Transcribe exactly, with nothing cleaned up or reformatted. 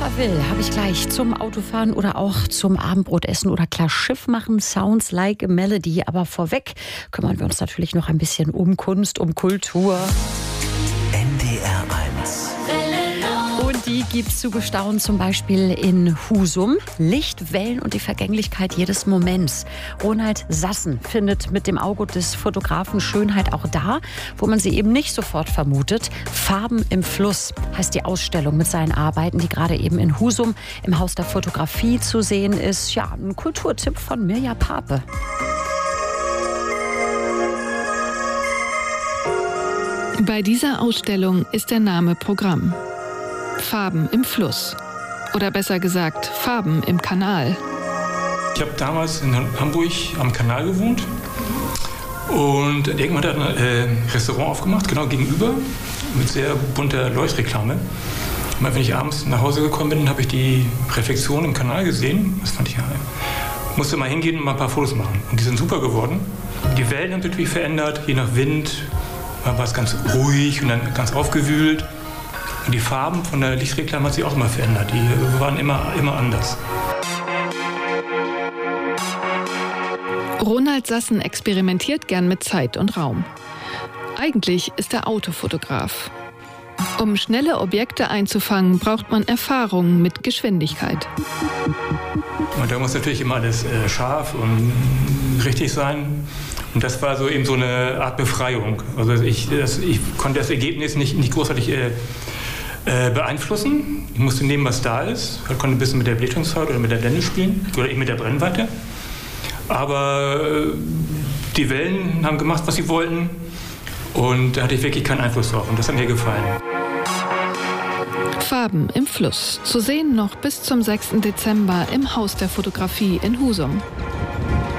aber will, habe ich gleich zum Autofahren oder auch zum Abendbrotessen oder klar Schiff machen. Sounds like a Melody. Aber vorweg kümmern wir uns natürlich noch ein bisschen um Kunst, um Kultur. N D R eins. Und die gibt's zu bestaunen, zum Beispiel in Husum. Licht, Wellen und die Vergänglichkeit jedes Moments. Ronald Sassen findet mit dem Auge des Fotografen Schönheit auch da, wo man sie eben nicht sofort vermutet. Farben im Fluss heißt die Ausstellung mit seinen Arbeiten, die gerade eben in Husum im Haus der Fotografie zu sehen ist. Ja, ein Kulturtipp von Mirja Pape. Bei dieser Ausstellung ist der Name Programm. Farben im Fluss. Oder besser gesagt, Farben im Kanal. Ich habe damals in Hamburg am Kanal gewohnt und irgendwann hat er ein äh, Restaurant aufgemacht, genau gegenüber, mit sehr bunter Leuchtreklame. Und wenn ich abends nach Hause gekommen bin, habe ich die Reflexion im Kanal gesehen. Das fand ich ja. Musste mal hingehen und mal ein paar Fotos machen. Und die sind super geworden. Die Wellen haben sich natürlich verändert, je nach Wind. Mal war es ganz ruhig und dann ganz aufgewühlt. Und die Farben von der Lichtreklame hat sich auch immer verändert. Die waren immer, immer anders. Ronald Sassen experimentiert gern mit Zeit und Raum. Eigentlich ist er Autofotograf. Um schnelle Objekte einzufangen, braucht man Erfahrung mit Geschwindigkeit. Und da muss natürlich immer alles äh, scharf und richtig sein. Und das war so eben so eine Art Befreiung. Also ich, das, ich konnte das Ergebnis nicht, nicht großartig äh, äh, beeinflussen. Ich musste nehmen, was da ist. Ich konnte ein bisschen mit der Belichtungshaut oder mit der Blende spielen oder eben mit der Brennweite. Aber äh, die Wellen haben gemacht, was sie wollten. Und da hatte ich wirklich keinen Einfluss drauf. Und das hat mir gefallen. Farben im Fluss. Zu sehen noch bis zum sechsten Dezember im Haus der Fotografie in Husum.